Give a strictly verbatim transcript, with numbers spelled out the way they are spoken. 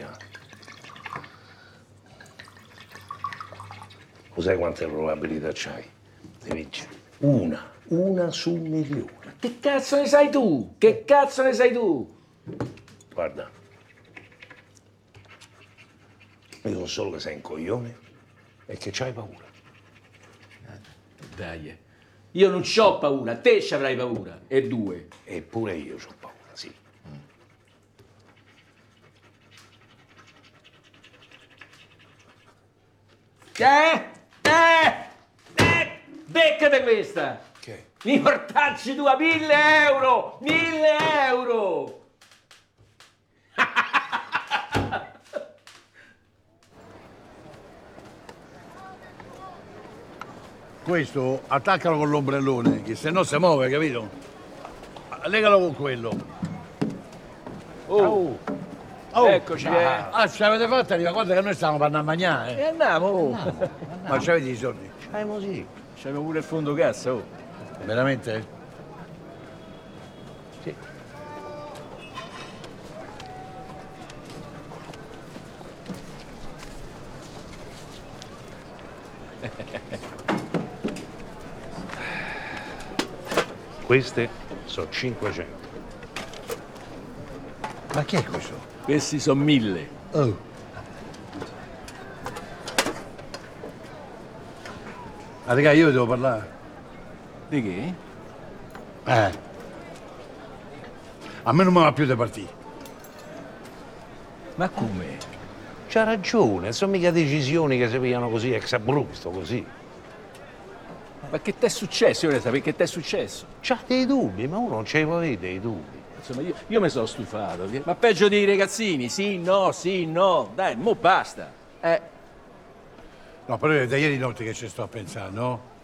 mia. Lo sai quante probabilità c'hai di vincere? Una, una su un milione. Che cazzo ne sai tu? Che cazzo ne sai tu? Guarda, io so solo che sei un coglione e che c'hai paura. Dai, io non c'ho paura, te ci avrai paura. E due. Eppure io ho paura, sì. Eh? Eh? Eh? Beccate questa! Che? Mi portacci tu a mille euro! Mille euro! Questo attaccalo con l'ombrellone, che se no si muove, capito? Legalo con quello. Oh! Oh, Eccoci, eh! Ah, ce l'avete fatta? Arriva, guarda che noi stiamo per andare a mangiare, E eh. andiamo! Oh. Ma c'avete i soldi? C'hai così. C'abbiamo pure il fondo cassa, oh! Veramente? Sì. Queste sono cinquecento. Ma che è questo? Questi sono mille. Oh. Ah, raga, io devo parlare. Di che? Eh. A me non mi va più di partire. Ma come? C'ha ragione, sono mica decisioni che si pigliano così ex abrupto, così. Ma che t'è successo? Io vorrei sapere che t'è successo. C'ha dei dubbi, ma uno non ce li può avere dei dubbi. Insomma, io, io mi sono stufato. Ma peggio dei ragazzini, sì, no, sì, no. Dai, mo basta. Eh. No, però è da ieri notte che ci sto a pensare, no?